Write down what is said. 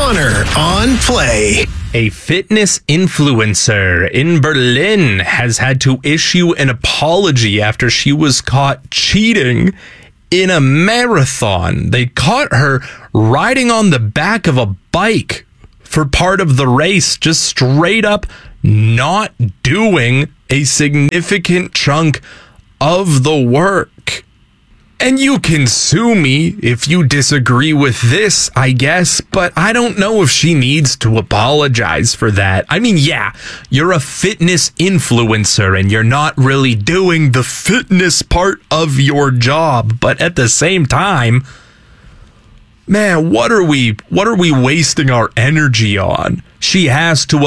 Connor on Play. A fitness influencer in Berlin has had to issue an apology after she was caught cheating in a marathon. They caught her riding on the back of a bike for part of the race, just straight up not doing a significant chunk of the work. And you can sue me if you disagree with this, I guess, but I don't know if she needs to apologize for that. I mean, yeah, you're a fitness influencer and you're not really doing the fitness part of your job, but at the same time, man, what are we wasting our energy on? She has to